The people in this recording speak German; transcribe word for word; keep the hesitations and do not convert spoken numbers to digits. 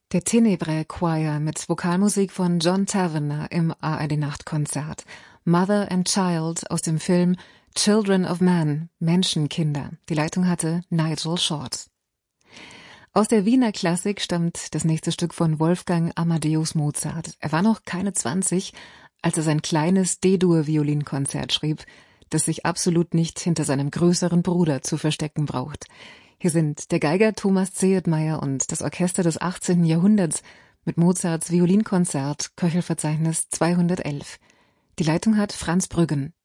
Der Tenebrae Choir mit Vokalmusik von John Tavener im A R D-Nachtkonzert. Mother and Child aus dem Film Children of Man, Menschenkinder. Die Leitung hatte Nigel Short. Aus der Wiener Klassik stammt das nächste Stück von Wolfgang Amadeus Mozart. Er war noch keine zwanzig, als er sein kleines D-Dur-Violinkonzert schrieb, das sich absolut nicht hinter seinem größeren Bruder zu verstecken braucht. Hier sind der Geiger Thomas Zehetmeier und das Orchester des achtzehnten Jahrhunderts mit Mozarts Violinkonzert, Köchelverzeichnis zweihundertelf. Die Leitung hat Franz Brüggen.